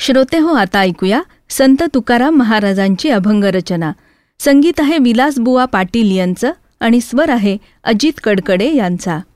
श्रोते हो, आता ऐकूया संत तुकाराम महाराजांची अभंग रचना. संगीत आहे विलासबुवा पाटील यांचं आणि स्वर आहे अजित कडकडे यांचा.